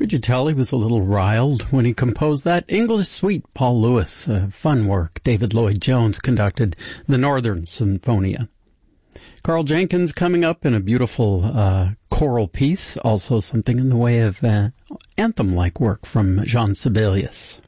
Could you tell he was a little riled when he composed that? English Suite, Paul Lewis. Fun work. David Lloyd-Jones conducted the Northern Sinfonia. Carl Jenkins coming up in a beautiful choral piece. Also something in the way of anthem-like work from Jean Sibelius.